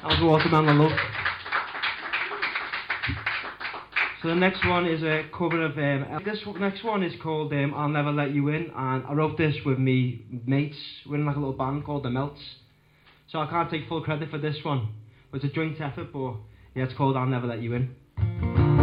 That was Waterman I Love. So the next one is a cover of, this next one is called I'll Never Let You In, and I wrote this with me mates. We're in like a little band called The Melts. So I can't take full credit for this one. It's a joint effort, but yeah, it's called I'll Never Let You In.